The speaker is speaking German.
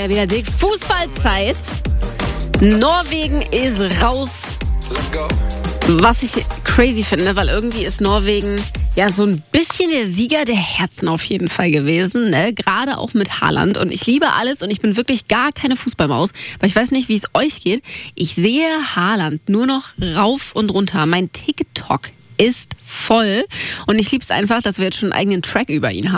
RBR Dick. Fußballzeit. Norwegen ist raus. Was ich crazy finde, weil irgendwie ist Norwegen ja so ein bisschen der Sieger der Herzen auf jeden Fall gewesen, ne? Gerade auch mit Haaland. Und ich liebe alles und ich bin wirklich gar keine Fußballmaus, weil ich weiß nicht, wie es euch geht. Ich sehe Haaland nur noch rauf und runter. Mein TikTok ist voll und ich liebe es einfach, dass wir jetzt schon einen eigenen Track über ihn haben.